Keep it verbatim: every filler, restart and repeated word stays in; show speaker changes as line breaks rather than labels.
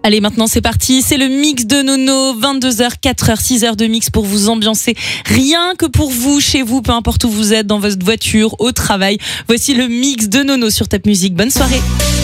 Allez, maintenant c'est parti, c'est le mix de Nono, vingt-deux heures, quatre heures, six heures de mix pour vous ambiancer, rien que pour vous, chez vous, peu importe où vous êtes, dans votre voiture, au travail. Voici le mix de Nono sur Top Music. Bonne soirée.